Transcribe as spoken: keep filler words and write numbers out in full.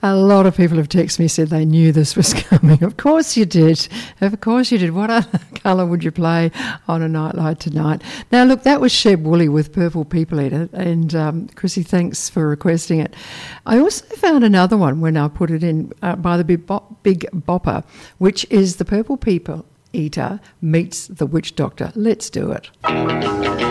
A lot of people have texted me, said they knew this was coming. Of course you did. Of course you did. What other colour would you play on a Nightlight tonight? Now, look, that was Sheb Woolley with Purple People Eater, and um, Chrissy, thanks for requesting it. I also found another one when I put it in uh, by the Big, Bop, Big Bopper, which is the Purple People Eater meets the Witch Doctor. Let's do it.